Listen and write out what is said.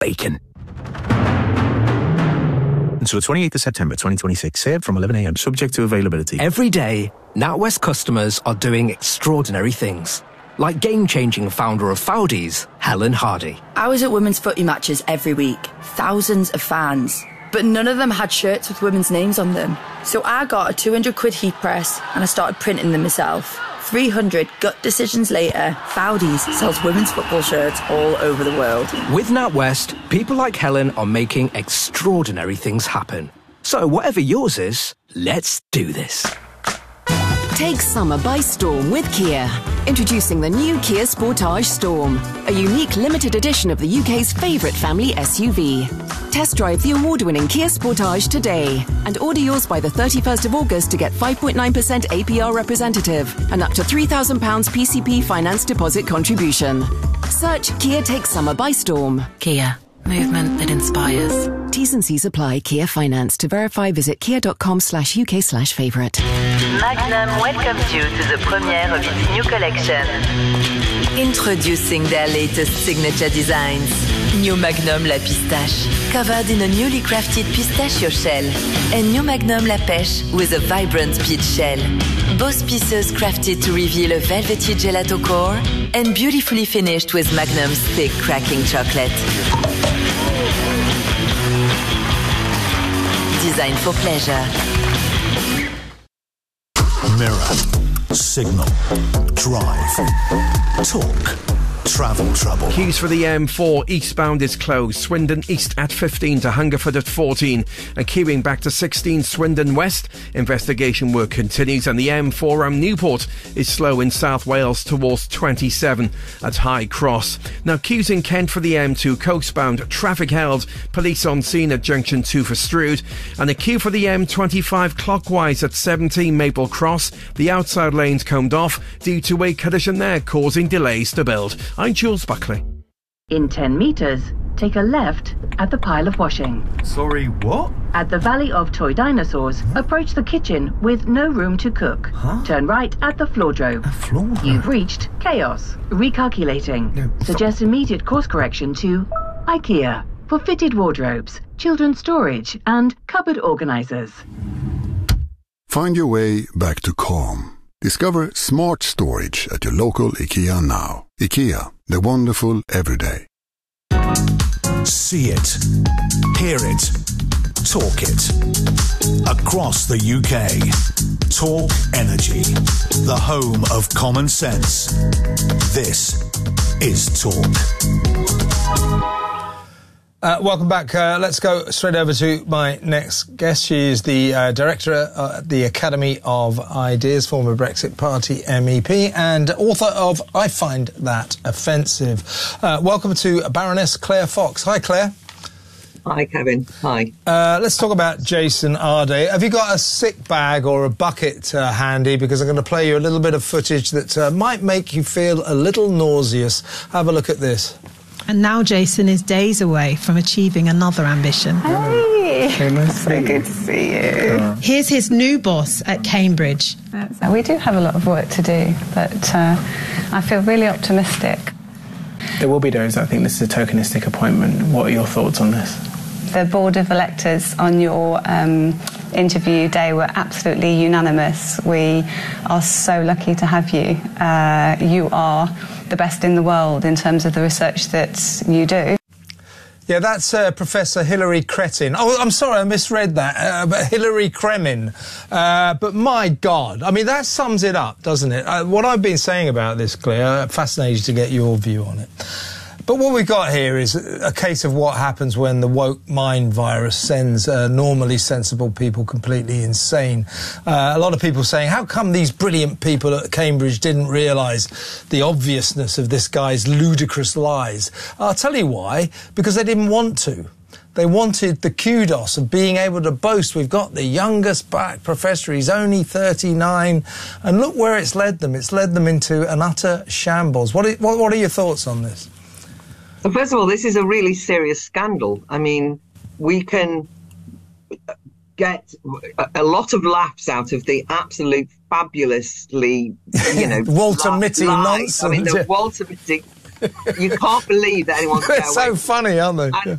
bacon. Until the 28th of September 2026, served from 11 a.m, subject to availability. Every day, NatWest customers are doing extraordinary things. Like game-changing founder of Foudies, Helen Hardy. I was at women's footy matches every week. Thousands of fans. But none of them had shirts with women's names on them. So I got a 200 quid heat press and I started printing them myself. 300 gut decisions later, Foudies sells women's football shirts all over the world. With NatWest, people like Helen are making extraordinary things happen. So whatever yours is, let's do this. Take summer by storm with Kia. Introducing the new Kia Sportage Storm, a unique limited edition of the UK's favourite family SUV. Test drive the award-winning Kia Sportage today and order yours by the 31st of August to get 5.9% APR representative and up to £3,000 PCP finance deposit contribution. Search Kia Take Summer by Storm. Kia. Movement that inspires. T's and C's apply. Kia Finance. To verify, visit kia.com/UK/favourite. Magnum welcomes you to the premiere of its new collection. Introducing their latest signature designs. New Magnum La Pistache, covered in a newly crafted pistachio shell. And New Magnum La Pêche with a vibrant peach shell. Both pieces crafted to reveal a velvety gelato core and beautifully finished with Magnum's thick cracking chocolate. Designed for pleasure. Mirror, signal, drive, talk, travel trouble. Queues for the M4 eastbound is closed. Swindon East at 15 to Hungerford at 14 and queuing back to 16 Swindon West. Investigation work continues and the M4 around Newport is slow in South Wales towards 27 at High Cross. Now queues in Kent for the M2 coastbound. Traffic held. Police on scene at junction 2 for Strood and a queue for the M25 clockwise at 17 Maple Cross. The outside lanes combed off due to a collision there causing delays to build. I'm Jules Buckley. In 10 metres, take a left at the pile of washing. Sorry, what? At the Valley of Toy Dinosaurs, approach the kitchen with no room to cook. Huh? Turn right at the floordrobe. A floor? You've reached chaos. Recalculating. No, Suggest immediate course correction to IKEA for fitted wardrobes, children's storage and cupboard organisers. Find your way back to calm. Discover smart storage at your local IKEA now. IKEA, the wonderful everyday. See it, hear it, talk it. Across the UK. Talk Energy, the home of common sense. This is Talk. Welcome back. Let's go straight over to my next guest. She is the director at the Academy of Ideas, former Brexit Party MEP, and author of I Find That Offensive. Welcome to Baroness Claire Fox. Hi, Claire. Hi, Kevin. Hi. Let's talk about Jason Arde. Have you got a sick bag or a bucket handy? Because I'm going to play you a little bit of footage that might make you feel a little nauseous. Have a look at this. And now Jason is days away from achieving another ambition. Hey, so good to see you. Here's his new boss at Cambridge. So we do have a lot of work to do, but I feel really optimistic. There will be those that think this is a tokenistic appointment. What are your thoughts on this? The board of electors on your interview day were absolutely unanimous. We are so lucky to have you. You are the best in the world in terms of the research that you do. Yeah, that's Professor Hilary Cretin. Oh, I'm sorry, I misread that. But Hilary Kremin. But my God, I mean, that sums it up, doesn't it? What I've been saying about this, Claire, fascinated to get your view on it. But what we've got here is a case of what happens when the woke mind virus sends normally sensible people completely insane. A lot of people saying, how come these brilliant people at Cambridge didn't realise the obviousness of this guy's ludicrous lies? I'll tell you why. Because they didn't want to. They wanted the kudos of being able to boast, we've got the youngest black professor, he's only 39. And look where it's led them. It's led them into an utter shambles. What are your thoughts on this? So first of all, this is a really serious scandal. I mean, we can get a lot of laughs out of the absolute fabulously, Walter Mitty nonsense. I mean, the Walter Mitty You can't believe that anyone can They're so funny, aren't they? And